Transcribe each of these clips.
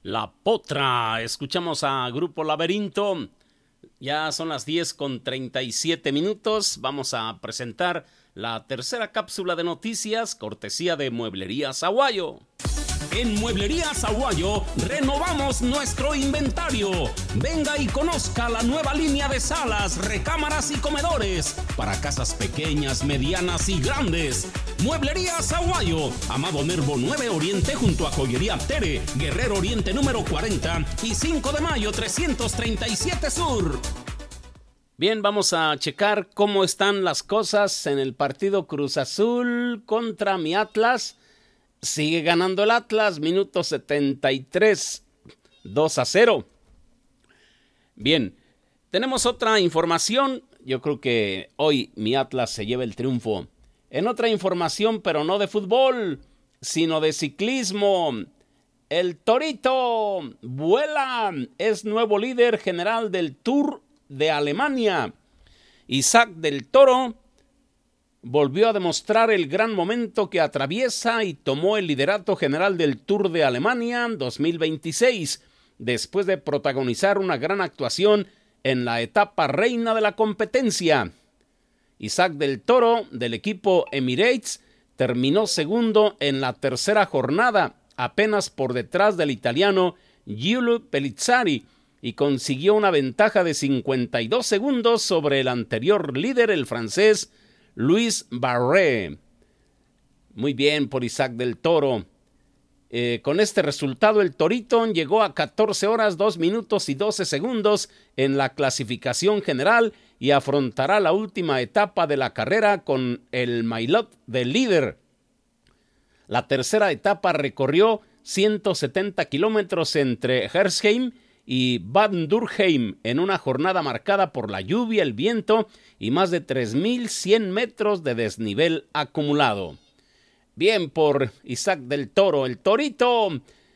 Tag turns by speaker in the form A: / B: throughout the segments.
A: La Potra. Escuchamos a Grupo Laberinto. Ya son las 10:37. Vamos a presentar la tercera cápsula de noticias, cortesía de Mueblerías Aguayo. En Mueblerías Aguayo renovamos nuestro inventario. Venga y conozca la nueva línea de salas, recámaras y comedores para casas pequeñas, medianas y grandes. Mueblerías Aguayo, Amado Nervo 9 Oriente junto a Joyería Tere, Guerrero Oriente número 40 y 5 de mayo 337 Sur. Bien, vamos a checar cómo están las cosas en el partido Cruz Azul contra mi Atlas. Sigue ganando el Atlas, minuto 73, 2-0. Bien, tenemos otra información. Yo creo que hoy mi Atlas se lleva el triunfo. En otra información, pero no de fútbol, sino de ciclismo. El Torito vuela, es nuevo líder general del Tour de Alemania. Isaac del Toro volvió a demostrar el gran momento que atraviesa y tomó el liderato general del Tour de Alemania 2026, después de protagonizar una gran actuación en la etapa reina de la competencia. Isaac del Toro, del equipo Emirates, terminó segundo en la tercera jornada, apenas por detrás del italiano Giulio Pellizzari, y consiguió una ventaja de 52 segundos sobre el anterior líder, el francés Luis Barré. Muy bien por Isaac del Toro. Con este resultado el Torito llegó a 14 horas 2 minutos y 12 segundos en la clasificación general y afrontará la última etapa de la carrera con el maillot de líder. La tercera etapa recorrió 170 kilómetros entre Hersheim y Bad Dürkheim en una jornada marcada por la lluvia, el viento y más de 3.100 metros de desnivel acumulado. Bien por Isaac del Toro. El Torito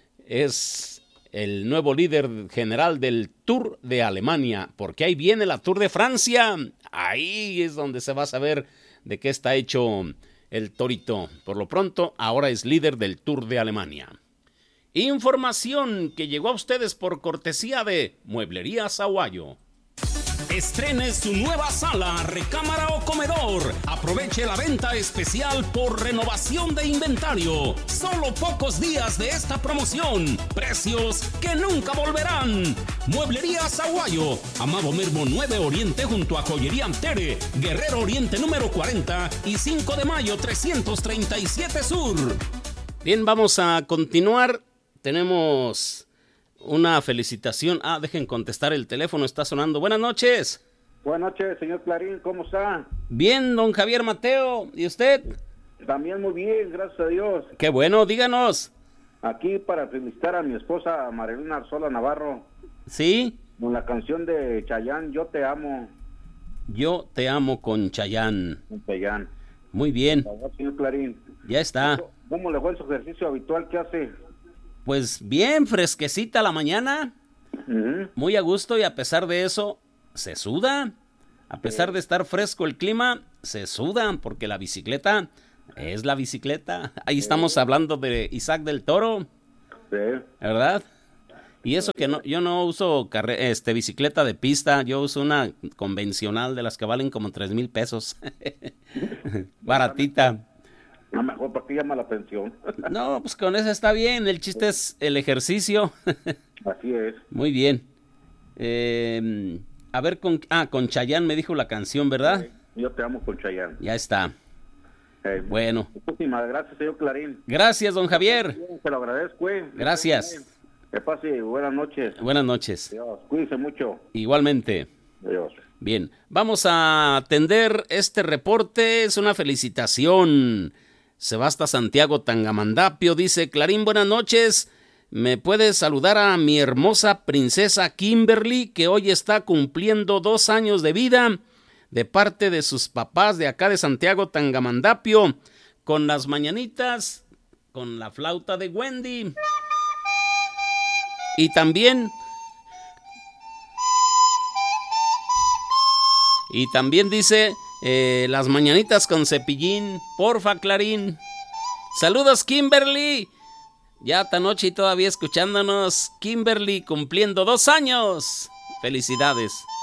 A: es el nuevo líder general del Tour de Alemania, porque ahí viene la Tour de Francia. Ahí es donde se va a saber de qué está hecho el Torito. Por lo pronto, ahora es líder del Tour de Alemania. Información que llegó a ustedes por cortesía de Mueblerías Aguayo. Estrene su nueva sala, recámara o comedor. Aproveche la venta especial por renovación de inventario. Solo pocos días de esta promoción. Precios que nunca volverán. Mueblerías Aguayo, Amado Nervo 9 Oriente junto a Joyería Tere, Guerrero Oriente número 40 y 5 de mayo 337 Sur. Bien, vamos a continuar. Tenemos una felicitación. Dejen contestar el teléfono, está sonando. Buenas noches.
B: Buenas noches, señor Clarín, ¿cómo está?
A: Bien, don Javier Mateo. ¿Y usted?
B: También muy bien, gracias a Dios.
A: Qué bueno, díganos.
B: Aquí para felicitar a mi esposa Marilena Arzola Navarro.
A: ¿Sí?
B: Con la canción de Chayanne, Yo Te Amo.
A: Yo Te Amo con Chayanne.
B: Con Chayanne.
A: Muy bien.
B: Señor Clarín.
A: Ya está.
B: ¿Cómo le fue en su ejercicio habitual? ¿Qué hace?
A: Pues bien, fresquecita la mañana. Muy a gusto y a pesar de eso, se suda. A pesar de estar fresco el clima, se suda porque la bicicleta es la bicicleta. Ahí estamos hablando de Isaac del Toro.
B: Sí.
A: ¿Verdad? Y eso que no, yo no uso bicicleta de pista, yo uso una convencional de las que valen como 3,000 pesos. Baratita.
B: A lo mejor, ¿para qué llama la atención?
A: No, pues con eso está bien, el chiste es el ejercicio.
B: Así es.
A: Muy bien. A ver, con Chayanne me dijo la canción, ¿verdad?
B: Yo Te Amo con Chayanne.
A: Ya está. Bueno.
B: Muchísimas gracias, señor Clarín.
A: Gracias, don Javier.
B: Se lo agradezco.
A: Gracias.
B: Que pase, buenas noches.
A: Buenas noches.
B: Dios, cuídense mucho.
A: Igualmente.
B: Adiós.
A: Bien, vamos a atender este reporte, es una felicitación. Sebasta Santiago Tangamandapio dice: Clarín, buenas noches. ¿Me puedes saludar a mi hermosa princesa Kimberly, que hoy está cumpliendo 2 años de vida, de parte de sus papás de acá de Santiago Tangamandapio, con las mañanitas, con la flauta de Wendy? Y también dice... las mañanitas con Cepillín, porfa, Clarín. Saludos, Kimberly. Ya esta noche y todavía escuchándonos. Kimberly cumpliendo 2 años. Felicidades.